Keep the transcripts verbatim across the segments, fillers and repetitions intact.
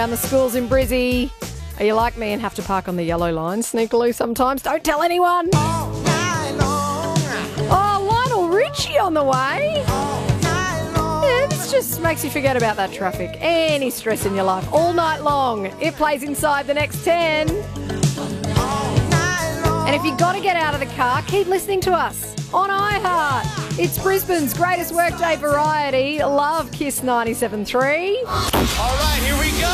Down the schools in Brizzy. Are you like me and have to park on the yellow line sneakily sometimes? Don't tell anyone. Oh, Lionel Richie on the way. Yeah, this just makes you forget about that traffic. Any stress in your life all night long. It plays inside the next ten. And if you've got to get out of the car, keep listening to us on iHeart. It's Brisbane's greatest workday variety. Love Kiss ninety-seven point three. All right, here we go.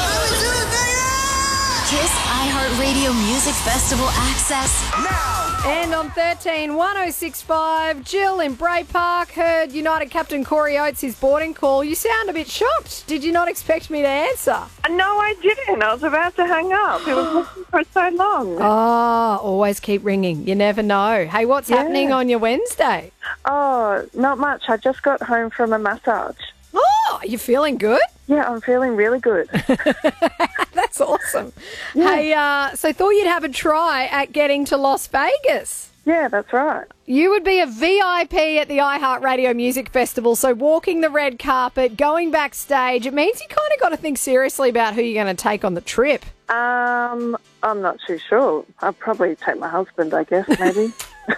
Kiss iHeartRadio Music Festival access Now. And on thirteen, one oh six point five, Jill in Bray Park heard United captain Corey Oates' his boarding call. You sound a bit shocked. Did you not expect me to answer? No, I didn't. I was about to hang up. It was listening for so long. Oh, always keep ringing. You never know. Hey, what's Yeah. happening on your Wednesday? Oh, not much. I just got home from a massage. Oh, you feeling good? Yeah, I'm feeling really good. That's awesome. Hey, uh, so thought you'd have a try at getting to Las Vegas. Yeah, that's right. You would be a V I P at the iHeartRadio Music Festival, so walking the red carpet, going backstage, it means you kind of got to think seriously about who you're going to take on the trip. Um, I'm not too sure. I'll probably take my husband, I guess, maybe.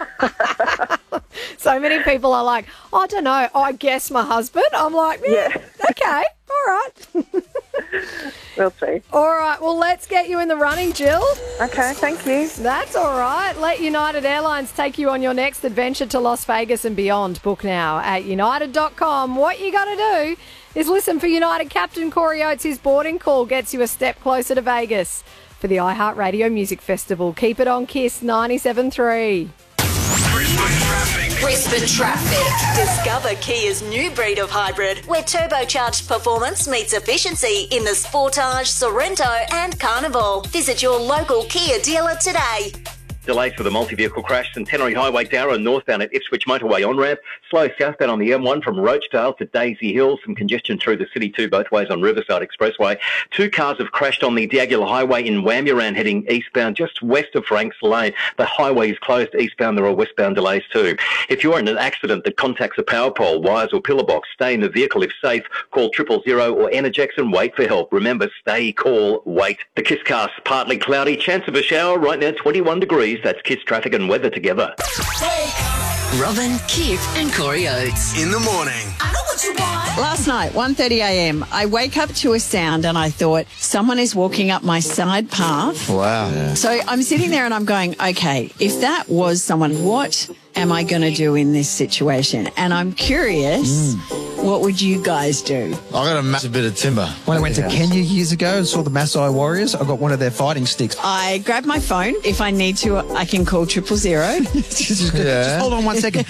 So many people are like, I don't know, I guess my husband. I'm like, yeah, Yeah. okay, all right. We'll see. All right, well, let's get you in the running, Jill. Okay, thank you. That's all right. Let United Airlines take you on your next adventure to Las Vegas and beyond. Book now at united dot com. What you got to do is listen for United captain Corey Oates. His boarding call gets you a step closer to Vegas for the iHeartRadio Music Festival. Keep it on Kiss ninety-seven point three. Brisbane traffic. Brisbane traffic. Discover Kia's new breed of hybrid, where turbocharged performance meets efficiency in the Sportage, Sorrento and Carnival. Visit your local Kia dealer today. Delays for the multi-vehicle crash, Centenary Highway, Darra, northbound at Ipswich Motorway on-ramp. Slow southbound on the M one from Roachdale to Daisy Hill. Some congestion through the city too, both ways on Riverside Expressway. Two cars have crashed on the Diagula Highway in Wamuran heading eastbound, just west of Franks Lane. The highway is closed eastbound. There are westbound delays too. If you're in an accident that contacts a power pole, wires or pillar box, stay in the vehicle. If safe, call triple zero or Energex and wait for help. Remember, stay, call, wait. The Kisscast, partly cloudy, chance of a shower, right now twenty-one degrees. That's Kiss traffic and weather together. Robin, Kip and Corey Oates. In the morning. I know what you want. Last night, one thirty a m, I wake up to a sound and I thought, someone is walking up my side path. Wow. So I'm sitting there and I'm going, okay, if that was someone, what am I going to do in this situation? And I'm curious, mm. what would you guys do? I got a massive bit of timber. When I went to Kenya years ago and saw the Maasai Warriors, I got one of their fighting sticks. I grab my phone. If I need to, I can call triple zero. just, yeah. just hold on one second.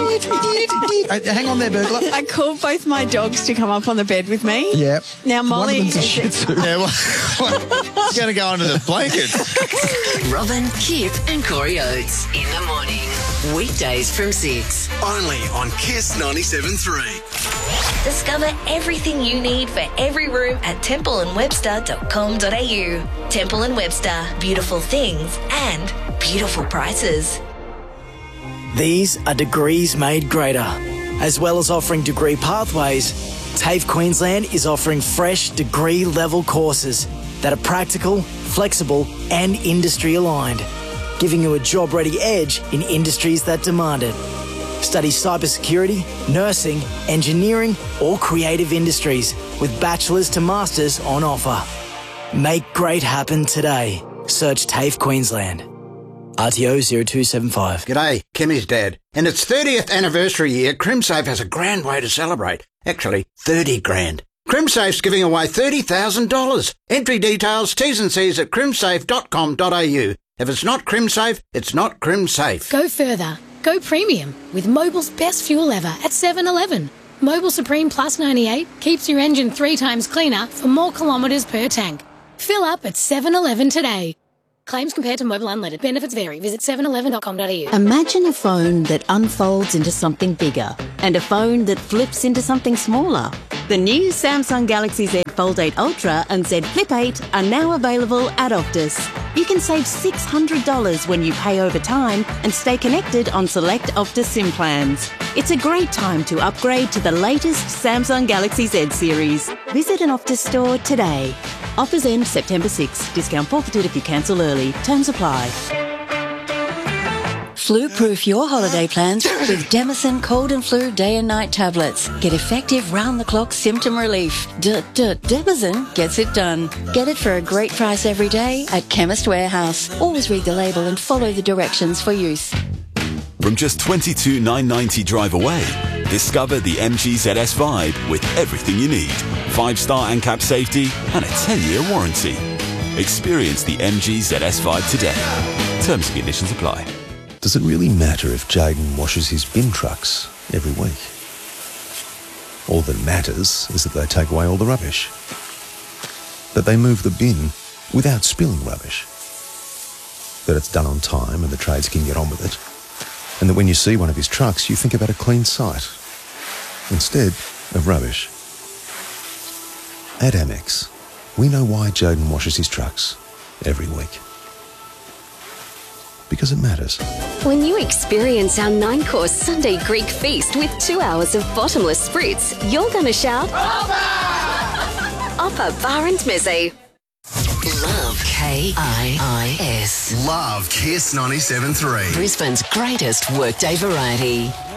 Hang on there, burglar. I call both my dogs to come up on the bed with me. Yep. Now, Molly... One of them's a Shih Tzu. Yeah, well, it's going to go under the blankets. Robin, Kip and Corey Oates. In the morning. Weekdays from six. Only on Kiss ninety-seven point three. Discover everything you need for every room at temple and webster dot com dot a u. Temple and Webster. Beautiful things and beautiful prices. These are degrees made greater. As well as offering degree pathways, TAFE Queensland is offering fresh degree-level courses that are practical, flexible and industry-aligned, giving you a job-ready edge in industries that demand it. Study cybersecurity, nursing, engineering or creative industries with bachelor's to master's on offer. Make great happen today. Search TAFE Queensland. R T O zero two seven five. G'day, Kimmy's dad. In its thirtieth anniversary year, CrimSafe has a grand way to celebrate. Actually, thirty grand. CrimSafe's giving away thirty thousand dollars. Entry details, T's and C's at crimsafe dot com dot a u. If it's not CrimSafe, it's not CrimSafe. Go further. Go premium with Mobil's best fuel ever at seven eleven. Mobil Supreme Plus ninety-eight keeps your engine three times cleaner for more kilometres per tank. Fill up at seven eleven today. Claims compared to Mobil Unleaded. Benefits vary. Visit seven eleven dot com dot a u. Imagine a phone that unfolds into something bigger and a phone that flips into something smaller. The new Samsung Galaxy Z Fold eight Ultra and Z Flip eight are now available at Optus. You can save six hundred dollars when you pay over time and stay connected on select Optus SIM plans. It's a great time to upgrade to the latest Samsung Galaxy Z series. Visit an Optus store today. Offers end September sixth. Discount forfeited if you cancel early. Terms apply. Flu-proof your holiday plans with Demison Cold and Flu Day and Night tablets. Get effective round-the-clock symptom relief. D-d-Demison gets it done. Get it for a great price every day at Chemist Warehouse. Always read the label and follow the directions for use. From just twenty-two thousand nine hundred ninety drive away, discover the M G Z S Vibe with everything you need. Five-star ANCAP safety and a ten-year warranty. Experience the M G Z S Vibe today. Terms and conditions apply. Does it really matter if Jayden washes his bin trucks every week? All that matters is that they take away all the rubbish. That they move the bin without spilling rubbish. That it's done on time and the trades can get on with it. And that when you see one of his trucks, you think about a clean site instead of rubbish. At Amex, we know why Jayden washes his trucks every week. Because it matters. When you experience our nine-course Sunday Greek feast with two hours of bottomless spritz, you're going to shout, Oppa! Oppa Bar and Mizzy. Love K I I S. Love Kiss ninety-seven point three. Brisbane's greatest workday variety.